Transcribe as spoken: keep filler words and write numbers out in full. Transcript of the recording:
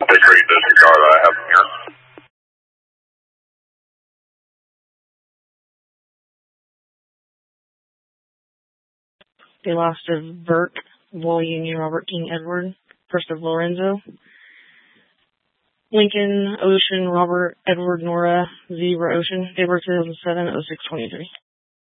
Take rate disregard, I have them here. They lost of Burke, Wall Union, Robert King, Edward, first of Lorenzo. Lincoln, Ocean, Robert, Edward, Nora, Zebra, Ocean. They were two thousand seven, oh six twenty-three.